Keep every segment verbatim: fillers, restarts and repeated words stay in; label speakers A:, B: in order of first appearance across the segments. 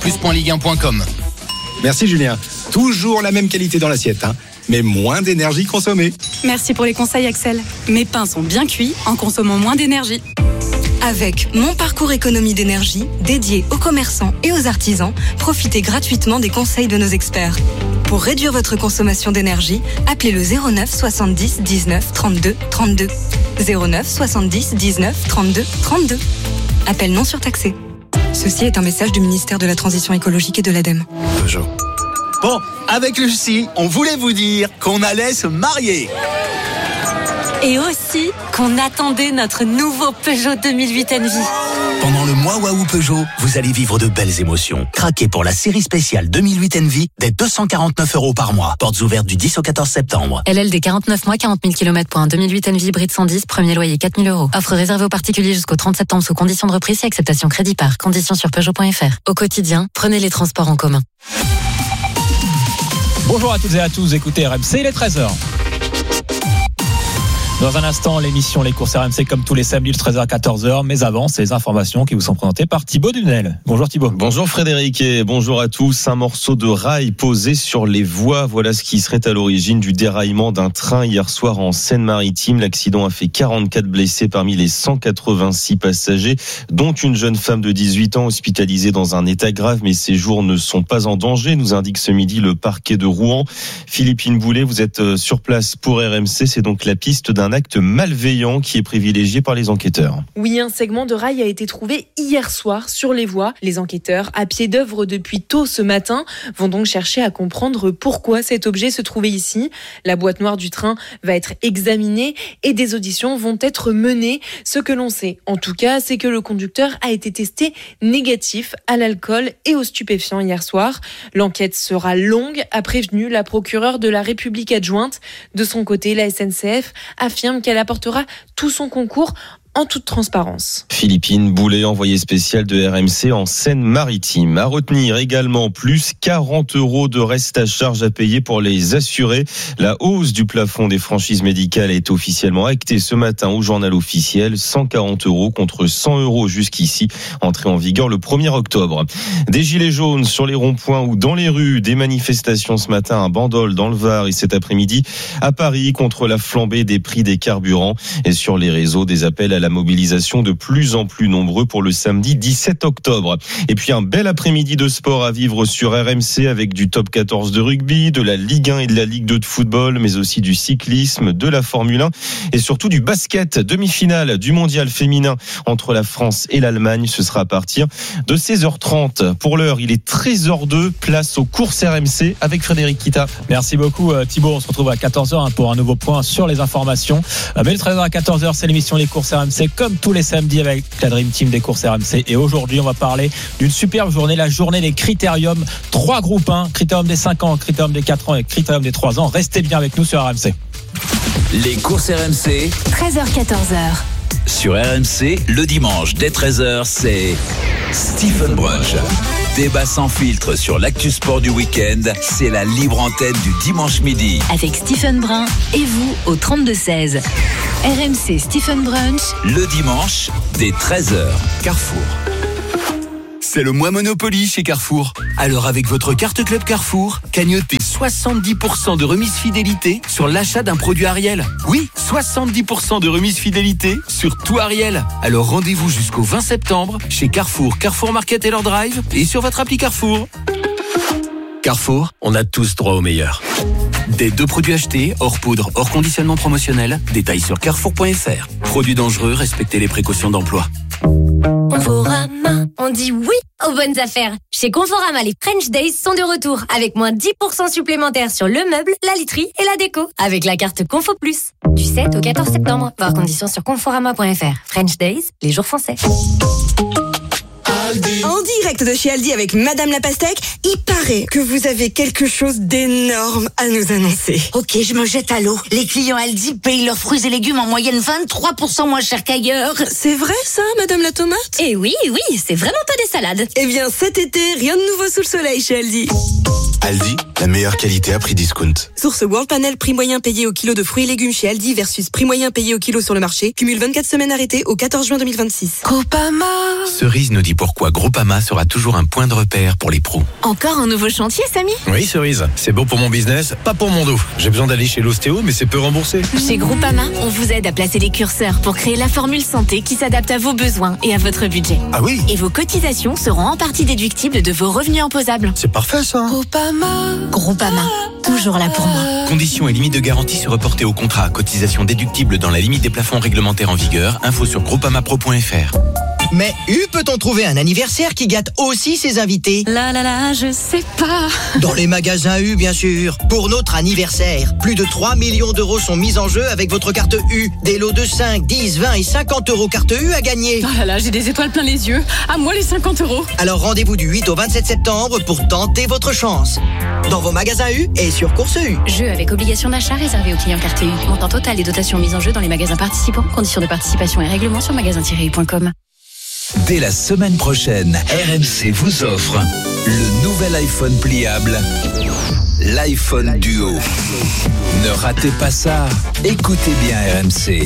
A: plus point ligue un point com.
B: Merci Julien. Toujours la même qualité dans l'assiette, hein, mais moins d'énergie consommée.
C: Merci pour les conseils Axel. Mes pains sont bien cuits en consommant moins d'énergie.
D: Avec Mon Parcours Économie d'énergie, dédié aux commerçants et aux artisans, profitez gratuitement des conseils de nos experts. Pour réduire votre consommation d'énergie, appelez le zéro neuf soixante-dix dix-neuf trente-deux trente-deux. zéro neuf soixante-dix dix-neuf trente-deux trente-deux. Appel non surtaxé. Ceci est un message du ministère de la Transition écologique et de l'ADEME.
B: Peugeot.
E: Bon, avec Lucie, on voulait vous dire qu'on allait se marier.
F: Et aussi qu'on attendait notre nouveau Peugeot deux mille huit Envy.
E: Pendant le mois Waouh Peugeot, vous allez vivre de belles émotions. Craquez pour la série spéciale deux mille huit Envy dès deux cent quarante-neuf euros par mois. Portes ouvertes du dix au quatorze septembre.
F: L L D quarante-neuf mois, quarante mille kilomètres pour un deux mille huit Envy hybride cent dix, premier loyer quatre mille euros. Offre réservée aux particuliers jusqu'au trente septembre sous conditions de reprise et acceptation crédit par. Conditions sur Peugeot point F R. Au quotidien, prenez les transports en commun.
G: Bonjour à toutes et à tous, écoutez R M C, il est treize heures. Dans un instant, l'émission Les courses R M C comme tous les samedis de treize heures à quatorze heures. Mais avant, c'est les informations qui vous sont présentées par Thibaut Dunel. Bonjour Thibaut.
H: Bonjour Frédéric et bonjour à tous. Un morceau de rail posé sur les voies. Voilà ce qui serait à l'origine du déraillement d'un train hier soir en Seine-Maritime. L'accident a fait quarante-quatre blessés parmi les cent quatre-vingt-six passagers, dont une jeune femme de dix-huit ans hospitalisée dans un état grave. Mais ses jours ne sont pas en danger, nous indique ce midi le parquet de Rouen. Philippine Boulet, vous êtes sur place pour R M C. C'est donc la piste d'un acte malveillant qui est privilégié par les enquêteurs.
I: Oui, un segment de rail a été trouvé hier soir sur les voies. Les enquêteurs, à pied d'œuvre depuis tôt ce matin, vont donc chercher à comprendre pourquoi cet objet se trouvait ici. La boîte noire du train va être examinée et des auditions vont être menées. Ce que l'on sait, en tout cas, c'est que le conducteur a été testé négatif à l'alcool et aux stupéfiants hier soir. L'enquête sera longue, a prévenu la procureure de la République adjointe. De son côté, la S N C F affirme qu'elle apportera tout son concours en toute transparence.
H: Philippine Boulet, envoyée spéciale de R M C en Seine-Maritime. À retenir également plus quarante euros de reste à charge à payer pour les assurés. La hausse du plafond des franchises médicales est officiellement actée ce matin au journal officiel. cent quarante euros contre cent euros jusqu'ici, entrée en vigueur le premier octobre. Des gilets jaunes sur les ronds-points ou dans les rues. Des manifestations ce matin à Bandol dans le Var et cet après-midi à Paris contre la flambée des prix des carburants. Et sur les réseaux, des appels à la mobilisation de plus en plus nombreux pour le samedi dix-sept octobre. Et puis un bel après-midi de sport à vivre sur R M C avec du top quatorze de rugby, de la Ligue un et de la Ligue deux de football, mais aussi du cyclisme, de la Formule un et surtout du basket. Demi-finale du mondial féminin entre la France et l'Allemagne. Ce sera à partir de seize heures trente. Pour l'heure, il est treize heures deux. Place aux courses R M C avec Frédéric Kita.
G: Merci beaucoup Thibaut. On se retrouve à quatorze heures pour un nouveau point sur les informations. Mais le treize heures à quatorze heures, c'est l'émission Les courses R M C comme tous les samedis avec la Dream Team des courses R M C. Et aujourd'hui, on va parler d'une superbe journée, la journée des critériums. Trois groupes, hein, critérium des cinq ans, critérium des quatre ans et critérium des trois ans. Restez bien avec nous sur R M C.
J: Les courses R M C,
F: treize heures quatorze heures.
J: Sur R M C, le dimanche dès treize heures, c'est Stephen Brunch. Débat sans filtre sur l'actu sport du week-end, c'est la libre antenne du dimanche midi.
F: Avec Stephen Brun et vous au trente-deux seize. R M C Stephen Brunch.
J: Le dimanche dès treize heures, Carrefour. C'est le mois Monopoly chez Carrefour. Alors avec votre carte Club Carrefour, cagnotez soixante-dix pour cent de remise fidélité sur l'achat d'un produit Ariel. Oui, soixante-dix pour cent de remise fidélité sur tout Ariel. Alors rendez-vous jusqu'au vingt septembre chez Carrefour, Carrefour Market et leur Drive et sur votre appli Carrefour. Carrefour, on a tous droit au meilleur. Des deux produits achetés, hors poudre, hors conditionnement promotionnel. Détails sur carrefour point f r. Produits dangereux, respectez les précautions d'emploi.
K: Conforama, on dit oui aux bonnes affaires. Chez Conforama, les French Days sont de retour avec moins dix pour cent supplémentaires sur le meuble, la literie et la déco avec la carte Confo Plus. Du sept au quatorze septembre. Voir conditions sur conforama point f r. French Days, les jours français.
D: En direct de chez Aldi avec Madame la Pastèque, il paraît que vous avez quelque chose d'énorme à nous annoncer.
L: Ok, je me jette à l'eau. Les clients Aldi payent leurs fruits et légumes en moyenne vingt-trois pour cent moins cher qu'ailleurs.
D: C'est vrai ça, Madame la Tomate ?
K: Eh oui, oui, c'est vraiment pas des salades.
D: Eh bien cet été, rien de nouveau sous le soleil chez Aldi.
A: Aldi, la meilleure qualité à prix discount.
M: Source World Panel, prix moyen payé au kilo de fruits et légumes chez Aldi versus prix moyen payé au kilo sur le marché. Cumule vingt-quatre semaines arrêtées au quatorze juin deux mille vingt-six.
N: Groupama.
J: Cerise nous dit pourquoi Groupama sera toujours un point de repère pour les pros.
N: Encore un nouveau chantier, Samy ?
O: Oui, Cerise. C'est beau pour mon business, pas pour mon dos. J'ai besoin d'aller chez l'ostéo, mais c'est peu remboursé.
N: Chez Groupama, on vous aide à placer les curseurs pour créer la formule santé qui s'adapte à vos besoins et à votre budget.
O: Ah oui ?
N: Et vos cotisations seront en partie déductibles de vos revenus imposables.
O: C'est parfait, ça.
N: Groupama. Groupama. Toujours là pour moi.
J: Conditions et limites de garantie se reporter au contrat. Cotisation déductible dans la limite des plafonds réglementaires en vigueur. Info sur groupamapro point f r.
P: Mais U peut-on trouver un anniversaire qui gâte aussi ses invités ?
C: Là là là, je sais pas.
P: Dans les magasins U, bien sûr. Pour notre anniversaire, plus de trois millions d'euros sont mis en jeu avec votre carte U. Des lots de cinq, dix, vingt et cinquante euros carte U à gagner.
C: Oh là là, j'ai des étoiles plein les yeux. À moi les cinquante euros.
P: Alors rendez-vous du huit au vingt-sept septembre pour tenter votre chance. Dans vos magasins U et sur Course U.
F: Jeu avec obligation d'achat réservé aux clients carte U. Montant total des dotations mises en jeu dans les magasins participants. Conditions de participation et règlements sur magasin tiret u point com.
J: Dès la semaine prochaine, R M C vous offre le nouvel iPhone pliable, l'iPhone Duo. Ne ratez pas ça, écoutez bien R M C.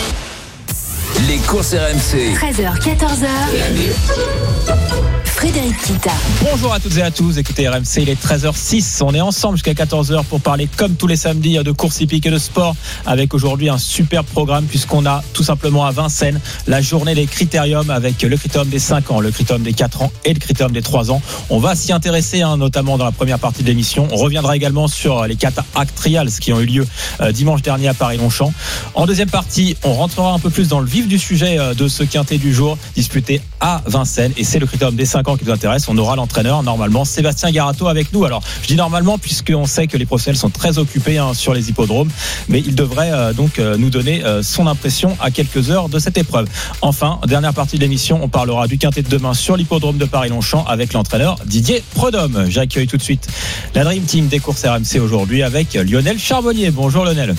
J: Les courses R M C.
N: treize heures, quatorze heures. Frédéric Kita.
G: Bonjour à toutes et à tous, écoutez R M C, il est treize heures six, on est ensemble jusqu'à quatorze heures pour parler comme tous les samedis de course hippique et de sport, avec aujourd'hui un super programme puisqu'on a tout simplement à Vincennes la journée des critériums avec le critérium des cinq ans, le critérium des quatre ans et le critérium des trois ans. On va s'y intéresser hein, notamment dans la première partie de l'émission. On reviendra également sur les cataract trials qui ont eu lieu euh, dimanche dernier à Paris-Longchamp. En deuxième partie, on rentrera un peu plus dans le vif du sujet euh, de ce quintet du jour disputé à Vincennes et c'est le critérium des cinq ans qui nous intéresse. On aura l'entraîneur normalement Sébastien Garato avec nous. Alors je dis normalement puisqu'on sait que les professionnels sont très occupés hein, sur les hippodromes, mais il devrait euh, donc euh, nous donner euh, son impression à quelques heures de cette épreuve. Enfin, dernière partie de l'émission, on parlera du quintet de demain sur l'hippodrome de Paris-Longchamp avec l'entraîneur Didier Prudhomme. J'accueille tout de suite la Dream Team des courses R M C aujourd'hui avec Lionel Charbonnier. Bonjour Lionel.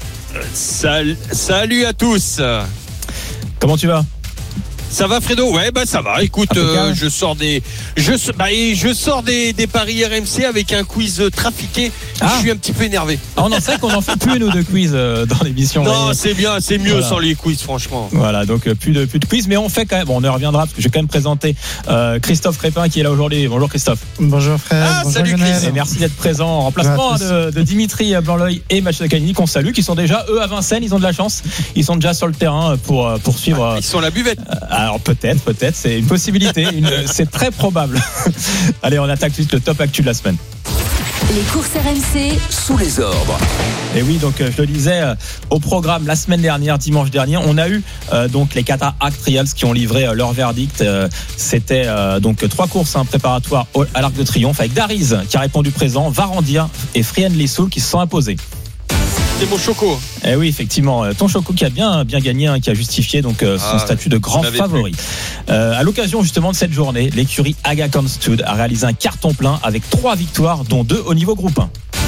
Q: Salut, salut à tous.
G: Comment tu vas ?
Q: Ça va Fredo? Ouais bah ça va. Écoute, euh, je sors des, je, bah, je sors des, des paris R M C avec un quiz trafiqué. Ah. Je suis un petit peu énervé.
G: Ah, on en sait qu'on en fait plus nous de quiz euh, dans l'émission.
Q: Non, mais... c'est bien, c'est mieux voilà. Sans les quiz franchement.
G: Voilà, donc euh, plus de plus de quiz, mais on fait quand même. Bon, on y reviendra parce que je vais quand même présenter euh, Christophe Crépin qui est là aujourd'hui. Bonjour Christophe.
R: Bonjour frère.
Q: Ah,
R: bonjour
Q: salut Chris.
G: Et merci d'être présent en remplacement de, de Dimitri Blanc-L'Oeil et Mathieu Canini qu'on salue, qui sont déjà eux à Vincennes. Ils ont de la chance. Ils sont déjà sur le terrain pour poursuivre.
Q: Ah, ils sont à la buvette.
G: Euh, alors peut-être, peut-être. C'est une possibilité, une, c'est très probable. Allez, on attaque tout de suite le top actu de la semaine.
N: Les courses R M C
J: sous les ordres.
G: Et oui, donc je le disais euh, au programme la semaine dernière, dimanche dernier, on a eu euh, donc les cataract trials qui ont livré euh, leur verdict. Euh, c'était euh, donc trois courses hein, préparatoires au, à l'Arc de Triomphe avec Dariz qui a répondu présent, Varandia et Friend Lissoul qui se sont imposés.
Q: C'est mon Choco.
G: Eh oui, effectivement, ton Choco qui a bien bien gagné, hein, qui a justifié donc euh, son ah, statut de grand favori. Euh, à l'occasion justement de cette journée, l'écurie Aga Khan Stud a réalisé un carton plein avec trois victoires, dont deux au niveau groupe un.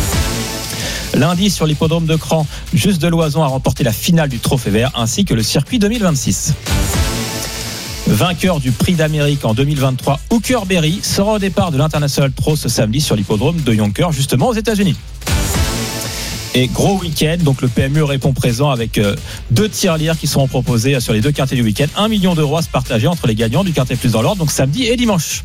G: Lundi, sur l'hippodrome de Cran, Juste de Loison a remporté la finale du Trophée Vert ainsi que le circuit deux mille vingt-six. Vainqueur du Prix d'Amérique en deux mille vingt-trois, Hooker Berry sera au départ de l'International Pro ce samedi sur l'hippodrome de Yonkers, justement aux États-Unis. Et gros week-end, donc le P M U répond présent avec euh, deux tirelires qui seront proposés sur les deux quintets du week-end. Un million d'euros à se partager entre les gagnants du quintet plus dans l'ordre, donc samedi et dimanche.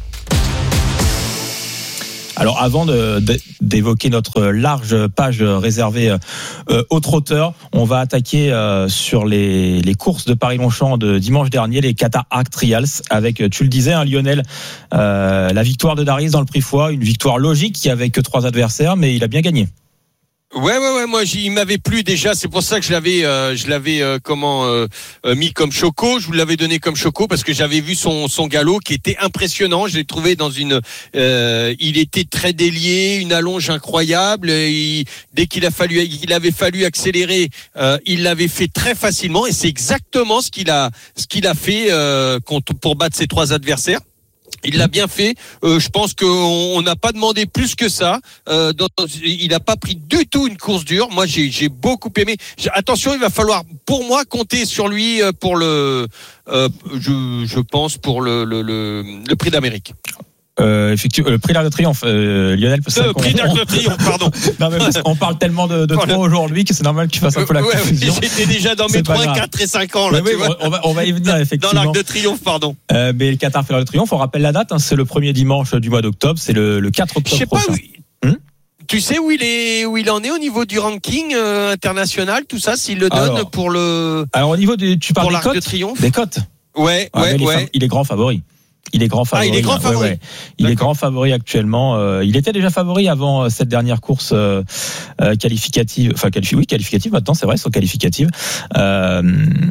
G: Alors avant de, de, d'évoquer notre large page réservée euh, aux trotteurs, on va attaquer euh, sur les, les courses de Paris-Longchamp de dimanche dernier, les cataract trials, avec, tu le disais, hein, Lionel, euh, la victoire de Dariz dans le prix Foix, une victoire logique qui avait que trois adversaires, mais il a bien gagné.
Q: Ouais ouais ouais moi il m'avait plu déjà, c'est pour ça que je l'avais euh, je l'avais euh, comment euh, euh, mis comme Choco, je vous l'avais donné comme Choco parce que j'avais vu son son galop qui était impressionnant, je l'ai trouvé dans une euh, il était très délié, une allonge incroyable, il, dès qu'il a fallu il avait fallu accélérer, euh, il l'avait fait très facilement et c'est exactement ce qu'il a ce qu'il a fait euh, pour battre ses trois adversaires. Il l'a bien fait. Euh, je pense qu'on n'a pas demandé plus que ça. Euh, dans, il n'a pas pris du tout une course dure. Moi, j'ai, j'ai beaucoup aimé. J'ai, attention, il va falloir, pour moi, compter sur lui pour le, euh, je, je pense pour le, le, le, le Prix d'Amérique.
G: Euh, effectivement, le prix d'Arc de Triomphe, euh, Lionel.
Q: Le euh, prix d'Arc de Triomphe, pardon.
G: Non, mais parce qu'on parle tellement de, de trop aujourd'hui que c'est normal que tu fasses un peu la
Q: ouais,
G: confusion.
Q: Oui, j'étais déjà dans mes trois, quatre et cinq ans, là,
G: oui,
Q: tu
G: oui,
Q: vois.
G: On va, on va y venir, effectivement.
Q: Dans l'Arc de Triomphe, pardon.
G: Euh, mais le Qatar fait l'Arc de Triomphe, on rappelle la date, hein, c'est le premier dimanche du mois d'octobre, c'est le, le quatre octobre
Q: Je sais
G: prochain.
Q: pas, oui.
G: Hum
Q: Tu sais où il est, où il en est au niveau du ranking euh, international, tout ça, s'il le donne
G: alors,
Q: pour le.
G: Alors au niveau des, tu parles
Q: pour
G: des
Q: l'Arc
G: cotes,
Q: de Triomphe.
G: des cotes.
Q: Ouais,
G: ah,
Q: ouais,
G: il
Q: ouais.
G: Est, il est grand favori. Il est grand favori.
Q: Ah, il est grand favori.
G: Ouais, ouais. Il est grand favori actuellement. Euh, il était déjà favori avant euh, cette dernière course euh, euh, qualificative. Enfin, qualifi- oui, qualificative. Maintenant, c'est vrai, c'est qualificative. Euh,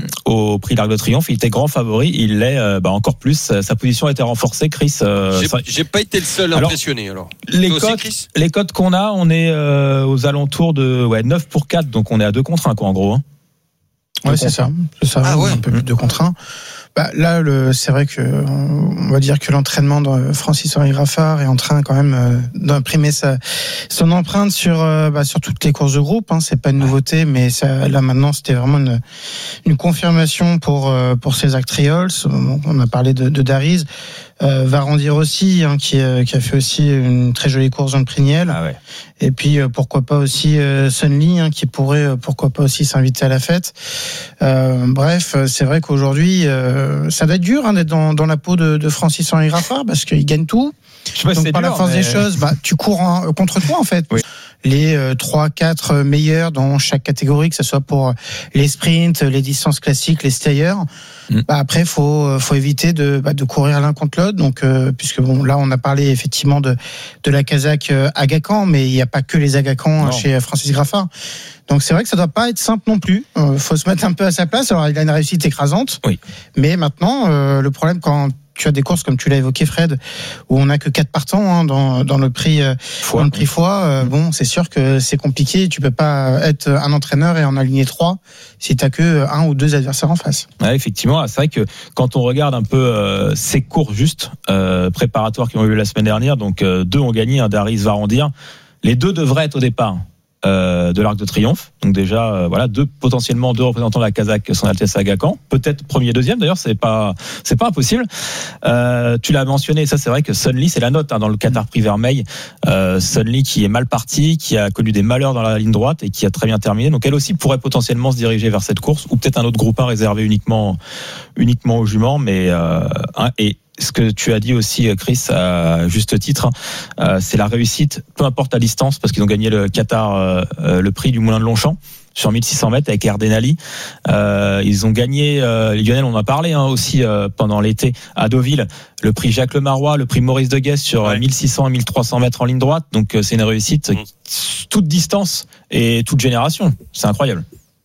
G: au Prix d'Arc de Triomphe, il était grand favori. Il l'est euh, bah, encore plus. Sa position a été renforcée. Chris. Euh,
Q: j'ai,
G: ça...
Q: j'ai pas été le seul
G: alors,
Q: impressionné. Alors.
G: Les cotes, les cotes qu'on a, on est euh, aux alentours de ouais, neuf pour quatre. Donc, on est à deux contre un, quoi, en gros. Hein.
R: Ouais, c'est ça. C'est ça.
Q: Ah ouais.
R: Un peu plus de contre un. Bah, là, le, c'est vrai que on va dire que l'entraînement de Francis-Henri Graffard est en train quand même euh, d'imprimer sa, son empreinte sur, euh, bah, sur toutes les courses de groupe. Hein. C'est pas une nouveauté, mais ça, là maintenant, c'était vraiment une, une confirmation pour euh, pour ces Actriols. On a parlé de, de Dariz. Euh, Varandir aussi, hein, qui, euh, qui a fait aussi une très jolie course dans le Priniel.
G: Ah ouais.
R: Et puis euh, pourquoi pas aussi euh, Sun Lee, hein, qui pourrait euh, pourquoi pas aussi s'inviter à la fête. Euh, bref, c'est vrai qu'aujourd'hui euh, ça va être dur hein, d'être dans, dans la peau de, de Francis-Henri Graffard parce qu'il gagne tout.
G: Je sais pas
R: donc
G: si
R: par
G: dur,
R: la force
G: mais...
R: des choses, bah tu cours en, contre toi en fait.
G: Oui.
R: Les euh, trois quatre meilleurs dans chaque catégorie, que ce soit pour les sprints, les distances classiques, les stayers. Mmh. Bah après, faut faut éviter de bah, de courir l'un contre l'autre. Donc euh, puisque bon là, on a parlé effectivement de de la Kazakh euh, Aga-Khan, mais il n'y a pas que les Aga-Khan hein, chez Francis Graffard. Donc c'est vrai que ça doit pas être simple non plus. Euh, faut se mettre un peu à sa place. Alors il a une réussite écrasante.
G: Oui.
R: Mais maintenant, euh, le problème quand tu as des courses comme tu l'as évoqué, Fred, où on n'a que quatre partants hein, dans dans le prix euh, dans le prix foie. Euh, bon, c'est sûr que c'est compliqué. Tu peux pas être un entraîneur et en aligner trois si t'as que un ou deux adversaires en face.
G: Ouais, effectivement, c'est vrai que quand on regarde un peu euh, ces cours justes euh, préparatoires qui ont eu lieu la semaine dernière, donc euh, deux ont gagné, un hein, Dariz, Varandir. Les deux devraient être au départ euh, de l'Arc de Triomphe. Donc déjà, euh, voilà, deux potentiellement deux représentants de la Kazakh, Son Altesse Aga-Khan. Peut-être premier, deuxième. D'ailleurs, c'est pas, c'est pas impossible. Euh, tu l'as mentionné, ça c'est vrai que Sun Lee, c'est la note hein, dans le Qatar Prix Vermeil. Euh, Sun Lee qui est mal parti, qui a connu des malheurs dans la ligne droite et qui a très bien terminé. Donc elle aussi pourrait potentiellement se diriger vers cette course, ou peut-être un autre groupe un réservé uniquement, uniquement aux juments. Mais euh, hein, et ce que tu as dit aussi, Chris, à juste titre, euh, c'est la réussite, peu importe la distance, parce qu'ils ont gagné le Qatar, euh, le prix du Moulin de Longchamp sur mille six cents mètres avec Erden Ali. Euh, ils ont gagné, euh, Lionel, on en a parlé hein, aussi euh, pendant l'été à Deauville, le prix Jacques Lemarois, le prix Maurice de Guest sur ouais. mille six cents et mille trois cents mètres en ligne droite. Donc euh, c'est une réussite, mmh. toute distance et toute génération. C'est incroyable.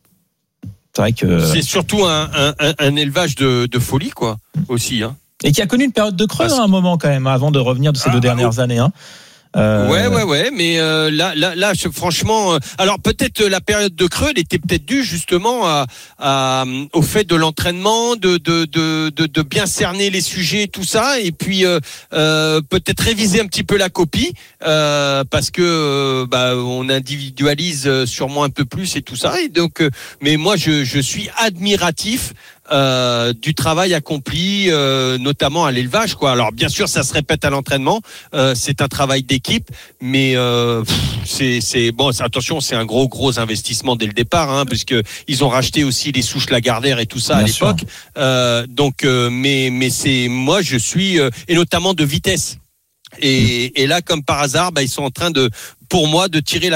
G: C'est vrai que
Q: c'est surtout un, un, un élevage de, de folie, quoi, aussi, hein.
G: Et qui a connu une période de creux à un moment quand même, avant de revenir de ces ah, deux dernières années. Hein.
Q: Euh... Ouais, ouais, ouais, mais euh, là, là, là, je, franchement, euh, alors peut-être la période de creux, elle était peut-être due justement à, à, au fait de l'entraînement, de, de, de, de, de bien cerner les sujets, tout ça, et puis euh, euh, peut-être réviser un petit peu la copie, euh, parce que euh, bah, on individualise sûrement un peu plus et tout ça, et donc, euh, mais moi, je, je suis admiratif. Euh, du travail accompli, euh, notamment à l'élevage, quoi. Alors bien sûr, ça se répète à l'entraînement. Euh, c'est un travail d'équipe, mais euh, c'est, c'est bon. C'est, attention, c'est un gros, gros investissement dès le départ, hein, puisque ils ont racheté aussi les souches Lagardère et tout ça bien à l'époque. Euh, donc, euh, mais, mais c'est moi, je suis euh, et notamment de vitesse. Et, et là, comme par hasard, bah, ils sont en train de, pour moi, de tirer la